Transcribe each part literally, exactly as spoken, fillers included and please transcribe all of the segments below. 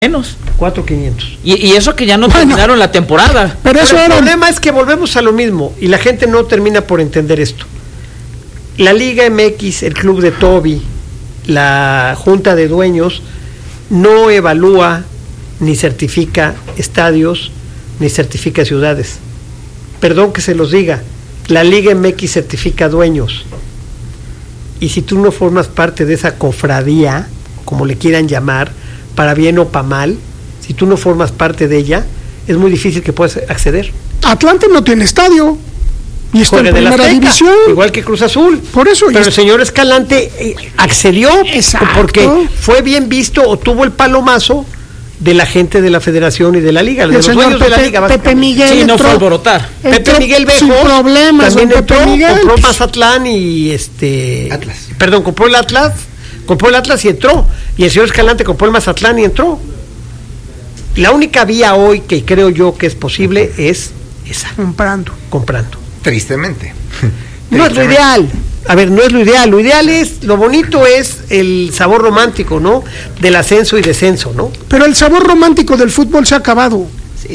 menos. cuatro mil quinientos. Y, y eso que ya no bueno, terminaron la temporada. Pero, pero eso el era... problema es que volvemos a lo mismo y la gente no termina por entender esto. La Liga M X, el club de Toby, la Junta de Dueños, no evalúa ni certifica estadios, ni certifica ciudades. Perdón que se los diga, la Liga M X certifica dueños. Y si tú no formas parte de esa cofradía, como le quieran llamar, para bien o para mal, si tú no formas parte de ella, es muy difícil que puedas acceder. Atlante no tiene estadio y está en primera división, igual que Cruz Azul. Por eso. Pero el señor Escalante eh, accedió. Exacto. Porque fue bien visto o tuvo el palomazo de la gente de la Federación y de la Liga, de los dueños Pepe, de la Liga. Pepe Miguel sí, entró, no fue a alborotar. Pepe Miguel Bejo sin problemas, también entró, Pepe Miguel. compró Mazatlán y este Atlas. Perdón, compró el Atlas, compró el Atlas y entró. Y el señor Escalante compró el Mazatlán y entró. La única vía hoy que creo yo que es posible es esa. Comprando. Comprando. Tristemente. No es lo ideal. A ver, no es lo ideal. Lo ideal es, lo bonito es el sabor romántico, ¿no? Del ascenso y descenso, ¿no? Pero el sabor romántico del fútbol se ha acabado. Sí,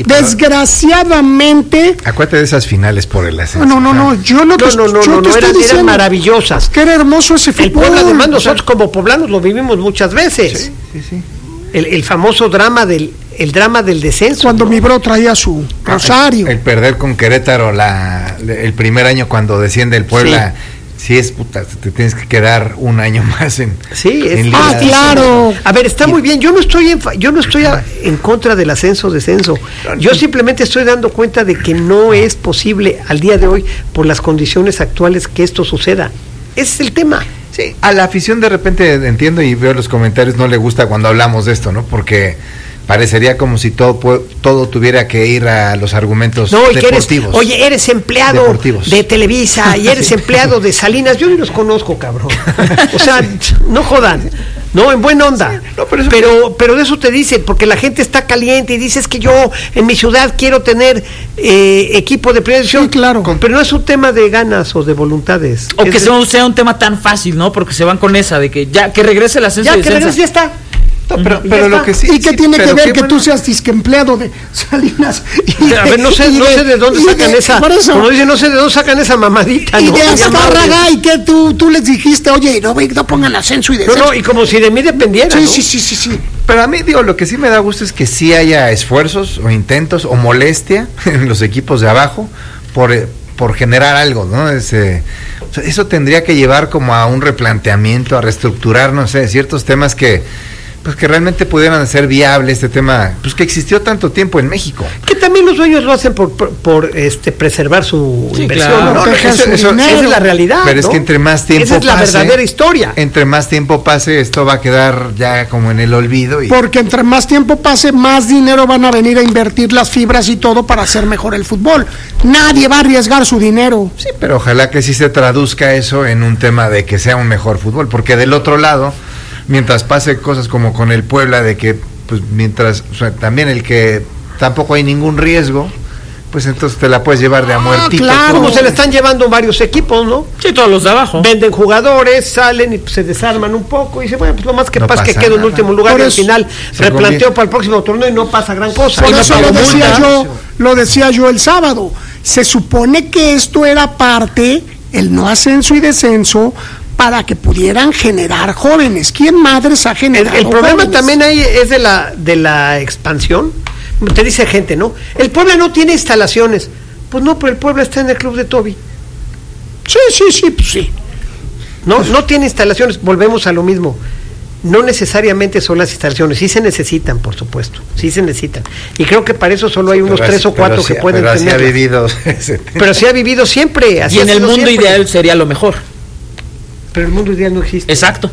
desgraciadamente. Acuérdate de esas finales por el ascenso. No, no, no, yo no te, no, no, no, yo no, te no estoy eran, diciendo eran maravillosas. Que era hermoso ese fútbol. El Puebla, además, nosotros o sea, como poblanos lo vivimos muchas veces. Sí, sí, sí. El, el famoso drama del el drama del descenso. Cuando ¿no? mi bro traía su rosario. El, el perder con Querétaro la, el primer año cuando desciende el Puebla. Sí. Si es puta, te tienes que quedar un año más en. Sí, es, en ah, claro. A ver, está muy bien. Yo no estoy en, yo no estoy a, en contra del ascenso descenso. Yo simplemente estoy dando cuenta de que no es posible al día de hoy por las condiciones actuales que esto suceda. Ese es el tema. Sí, a la afición de repente entiendo y veo los comentarios, no le gusta cuando hablamos de esto, ¿no? Porque parecería como si todo todo tuviera que ir a los argumentos no, y deportivos. Eres, oye, eres empleado deportivos. de Televisa y eres sí. empleado de Salinas. Yo ni los conozco, cabrón. O sea, no jodan. No, en buena onda. Sí, no, pero, eso pero, que... pero de eso te dicen, porque la gente está caliente y dices que yo en mi ciudad quiero tener eh, equipo de primera división. Sí, claro. Pero no es un tema de ganas o de voluntades. O es que de... sea un tema tan fácil, ¿no? Porque se van con esa de que ya que regrese el ascenso. Ya, y que regrese, ya está. No, pero, pero lo que sí, ¿y qué sí, tiene que ver que bueno. tú seas disque empleado de Salinas? Y a ver, no sé, no sé de dónde sacan de, esa, como dice, no sé de dónde sacan esa mamadita. Y ¿no? de Azcárraga, y que tú, tú les dijiste, oye, no, no pongan ascenso y descenso. No, no, y como si de mí dependiera, sí, ¿no? sí, sí, sí, sí. Pero a mí, digo, lo que sí me da gusto es que sí haya esfuerzos o intentos o molestia en los equipos de abajo por, por generar algo, ¿no? Ese, o sea, eso tendría que llevar como a un replanteamiento, a reestructurar, no sé, ciertos temas que pues que realmente pudieran ser viable este tema, pues que existió tanto tiempo en México. Que también los dueños lo hacen por, por, por este preservar su sí, inversión. Claro. No, no, eso, eso, eso, esa es la realidad. Pero ¿no? es que entre más tiempo esa es la pase, verdadera historia. Entre más tiempo pase, esto va a quedar ya como en el olvido. Y... Porque entre más tiempo pase, más dinero van a venir a invertir las fibras y todo para hacer mejor el fútbol. Nadie va a arriesgar su dinero. Sí, pero ojalá que sí se traduzca eso en un tema de que sea un mejor fútbol, porque del otro lado, mientras pase cosas como con el Puebla, de que pues mientras, o sea, también el que tampoco hay ningún riesgo, pues entonces te la puedes llevar de a muertito. Ah, claro, como se le están llevando varios equipos, ¿no? Sí, todos los de abajo. Venden jugadores, salen y pues, se desarman un poco y dicen, bueno, pues lo más que no pasa es que quedo en último lugar por y al final replanteo para el próximo torneo y no pasa gran cosa. Por no eso lo decía yo, lo decía yo el sábado. Se supone que esto era parte, el no ascenso y descenso, para que pudieran generar jóvenes. ¿Quién madres ha generado El, el problema jóvenes? también ahí es de la de la expansión. Te dice gente, ¿no? El Puebla no tiene instalaciones. Pues no, pero el Puebla está en el club de Toby. Sí, sí, sí, pues sí. No, no tiene instalaciones. Volvemos a lo mismo. No necesariamente son las instalaciones, sí se necesitan, por supuesto, sí se necesitan. Y creo que para eso solo hay unos pero tres así, o cuatro sí, que pueden pero tener. Así ha vivido pero sí ha vivido siempre. Así y en el mundo siempre. ideal sería lo mejor. Pero el mundo ideal no existe. Exacto.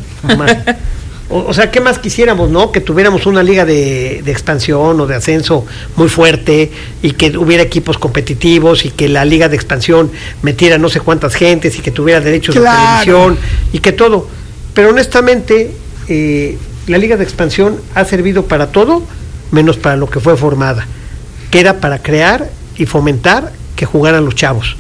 O, o sea, ¿qué más quisiéramos, no? Que tuviéramos una liga de, de expansión o de ascenso muy fuerte y que hubiera equipos competitivos y que la liga de expansión metiera no sé cuántas gentes y que tuviera derechos claro. de televisión y que todo. Pero honestamente, eh, la liga de expansión ha servido para todo menos para lo que fue formada, que era para crear y fomentar que jugaran los chavos.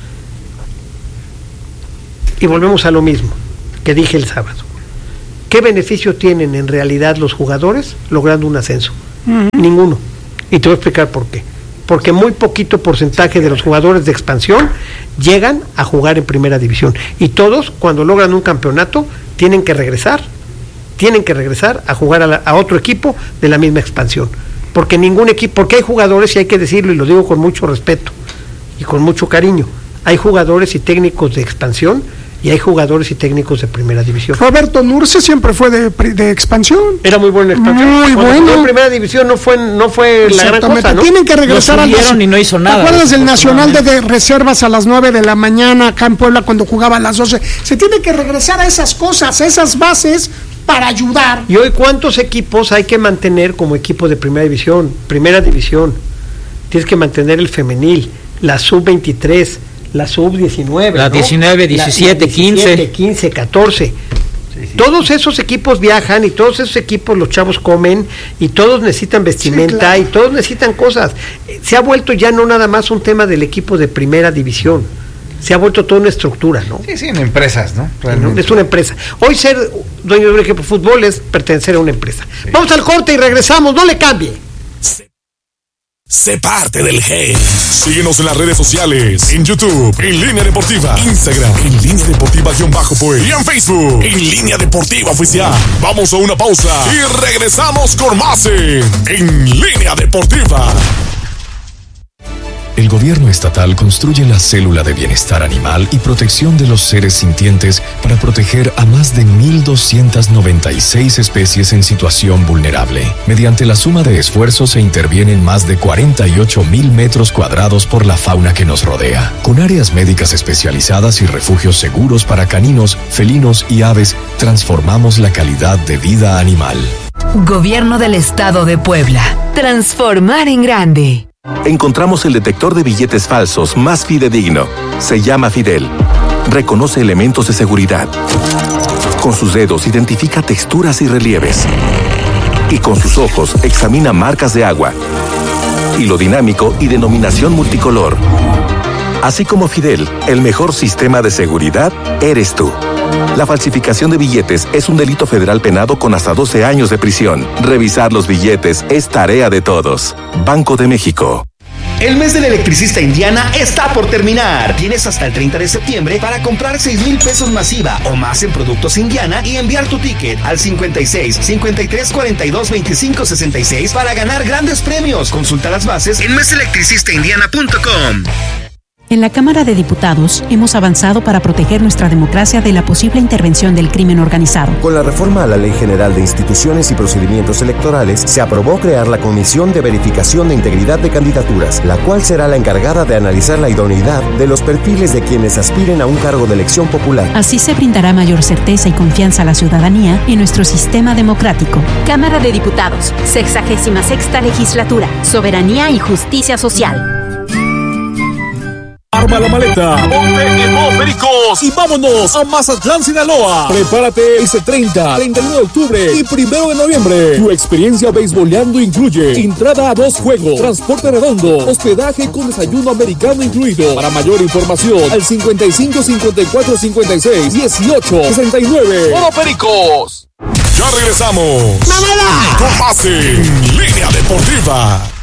Y volvemos a lo mismo que dije el sábado. ¿Qué beneficio tienen en realidad los jugadores logrando un ascenso? Uh-huh. Ninguno. Y te voy a explicar por qué. Porque muy poquito porcentaje de los jugadores de expansión llegan a jugar en primera división. Y todos, cuando logran un campeonato, tienen que regresar, tienen que regresar a jugar a, la, a otro equipo de la misma expansión. Porque ningún equipo, porque hay jugadores, y hay que decirlo, y lo digo con mucho respeto y con mucho cariño, hay jugadores y técnicos de expansión y hay jugadores y técnicos de primera división. Roberto Nurce siempre fue de, de expansión. Era muy bueno en expansión. Muy Cuando bueno. En primera división no fue no fue la gran cosa, ¿no? Tienen que regresar al nacional. Y no hizo nada. ¿Te acuerdas del Nacional de, de Reservas a las nueve de la mañana acá en Puebla cuando jugaba a las doce? Se tiene que regresar a esas cosas, a esas bases para ayudar. Y hoy, ¿cuántos equipos hay que mantener como equipo de primera división? Primera división. Tienes que mantener el femenil, la sub veintitrés, la sub diecinueve, la ¿no? diecisiete, diecisiete, quince, quince, catorce. Sí, sí. Todos esos equipos viajan y todos esos equipos los chavos comen y todos necesitan vestimenta, sí, claro, y todos necesitan cosas. Se ha vuelto ya no nada más un tema del equipo de primera división. Se ha vuelto toda una estructura, ¿no? Sí, sí, en empresas, ¿no? Realmente. Es una empresa. Hoy ser dueño de un equipo de fútbol es pertenecer a una empresa. Sí. Vamos al corte y regresamos, no le cambie. Sé parte del G. Síguenos en las redes sociales, en YouTube, en Línea Deportiva, Instagram, en Línea Deportiva-Pues y en Facebook, en Línea Deportiva Oficial. Vamos a una pausa y regresamos con más en, en Línea Deportiva. El gobierno estatal construye la célula de bienestar animal y protección de los seres sintientes para proteger a más de mil doscientas noventa y seis especies en situación vulnerable. Mediante la suma de esfuerzos se intervienen más de cuarenta y ocho mil metros cuadrados por la fauna que nos rodea. Con áreas médicas especializadas y refugios seguros para caninos, felinos y aves, transformamos la calidad de vida animal. Gobierno del Estado de Puebla. Transformar en grande. Encontramos el detector de billetes falsos más fidedigno. Se llama Fidel. Reconoce elementos de seguridad. Con sus dedos identifica texturas y relieves. Y con sus ojos examina marcas de agua. Hilo dinámico y denominación multicolor. Así como Fidel, el mejor sistema de seguridad eres tú. La falsificación de billetes es un delito federal penado con hasta doce años de prisión. Revisar los billetes es tarea de todos. Banco de México. El mes del electricista Indiana está por terminar. Tienes hasta el treinta de septiembre para comprar seis mil pesos masiva o más en productos Indiana y enviar tu ticket al cincuenta y seis, cincuenta y tres, cuarenta y dos, veinticinco, sesenta y seis para ganar grandes premios. Consulta las bases en mes electricista indiana punto com. En la Cámara de Diputados hemos avanzado para proteger nuestra democracia de la posible intervención del crimen organizado. Con la reforma a la Ley General de Instituciones y Procedimientos Electorales, se aprobó crear la Comisión de Verificación de Integridad de Candidaturas, la cual será la encargada de analizar la idoneidad de los perfiles de quienes aspiren a un cargo de elección popular. Así se brindará mayor certeza y confianza a la ciudadanía en nuestro sistema democrático. Cámara de Diputados, sexagésima sexta legislatura, soberanía y justicia social. Arma la maleta, ponte en modo Pericos y vámonos a Mazatlán, Sinaloa. Prepárate este treinta, treinta y uno de octubre y primero de noviembre. Tu experiencia beisboleando incluye entrada a dos juegos, transporte redondo, hospedaje con desayuno americano incluido. Para mayor información, al cincuenta y cinco, cincuenta y cuatro, cincuenta y seis, dieciocho, sesenta y nueve. ¡Modo Pericos! Ya regresamos. ¡Mamada! Con más en Línea Deportiva.